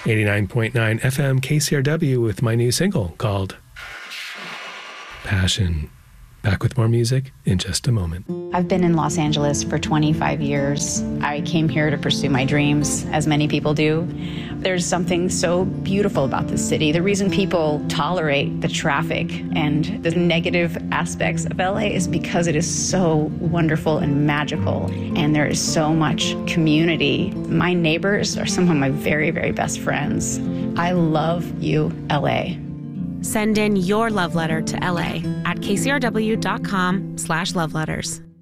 89.9 FM KCRW with my new single called Passion. Back with more music in just a moment. I've been in Los Angeles for 25 years. I came here to pursue my dreams, as many people do. There's something so beautiful about this city. The reason people tolerate the traffic and the negative aspects of LA is because it is so wonderful and magical, and there is so much community. My neighbors are some of my very, very best friends. I love you, LA. Send in your love letter to LA at kcrw.com/loveletters.